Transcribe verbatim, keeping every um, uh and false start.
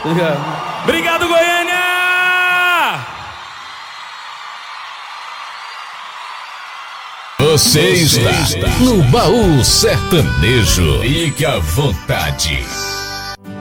Obrigado. Obrigado, Goiânia! Você está no Baú Sertanejo. Fique à vontade.